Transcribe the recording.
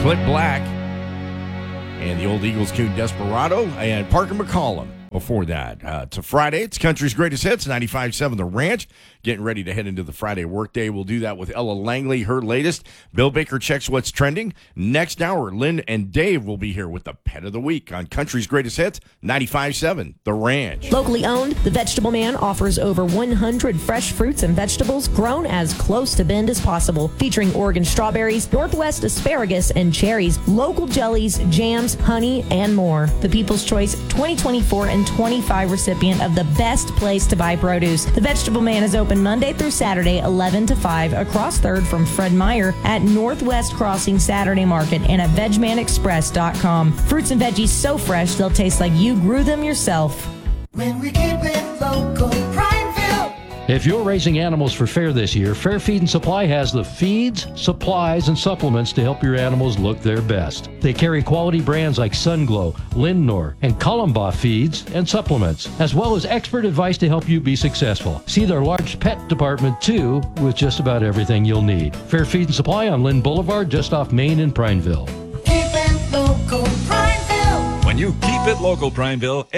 Clint Black and the old Eagles tune Desperado and Parker McCollum. Before that, it's a Friday. It's Country's Greatest Hits, 95.7 The Ranch. Getting ready to head into the Friday workday. We'll do that with Ella Langley, her latest. Bill Baker checks what's trending. Next hour, Lynn and Dave will be here with the Pet of the Week on Country's Greatest Hits, 95.7 The Ranch. Locally owned, The Vegetable Man offers over 100 fresh fruits and vegetables grown as close to Bend as possible, featuring Oregon strawberries, Northwest asparagus, and cherries, local jellies, jams, honey, and more. The People's Choice 2024 and 25 recipient of the best place to buy produce. The Vegetable Man is open Monday through Saturday, 11 to 5, across 3rd from Fred Meyer at Northwest Crossing Saturday Market and at VegManExpress.com. Fruits and veggies so fresh they'll taste like you grew them yourself. When we keep it local, Prineville. If you're raising animals for fair this year, Fair Feed and Supply has the feeds, supplies, and supplements to help your animals look their best. They carry quality brands like Sunglow, Lindnor, and Columbaugh feeds and supplements, as well as expert advice to help you be successful. See their large pet department, too, with just about everything you'll need. Fair Feed and Supply on Lynn Boulevard, just off Main in Prineville. Keep it local, Prineville. When you keep it local, Prineville,